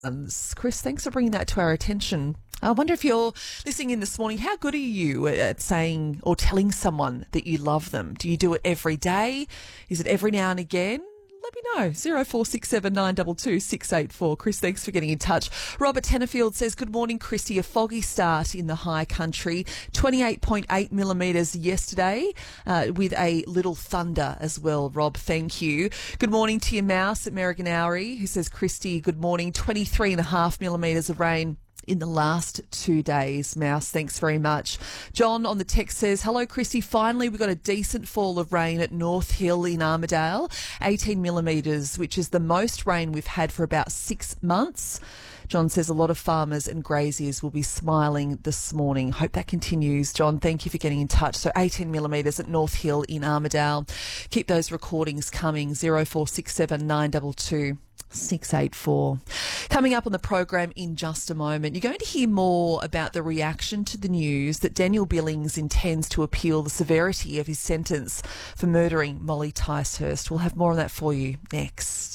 Chris, thanks for bringing that to our attention. I wonder if you're listening in this morning, how good are you at saying or telling someone that you love them? Do you do it every day? Is it every now and again? Let me know. 0467 922 684. Chris, thanks for getting in touch. Robert Tennerfield says, good morning, Christy. A foggy start in the high country. 28.8 millimetres yesterday with a little thunder as well. Rob, thank you. Good morning to your mouse at Merriganauri, who says, Christy, good morning. 23.5 millimetres of rain in the last 2 days. Mouse, thanks very much. John on the text says, hello, Christy. Finally, we got a decent fall of rain at North Hill in Armidale, 18 millimetres, which is the most rain we've had for about 6 months. John says a lot of farmers and graziers will be smiling this morning. Hope that continues. John, thank you for getting in touch. So 18 millimetres at North Hill in Armidale. Keep those recordings coming. 0467 922 684. Coming up on the program in just a moment, you're going to hear more about the reaction to the news that Daniel Billings intends to appeal the severity of his sentence for murdering Molly Ticehurst. We'll have more on that for you next.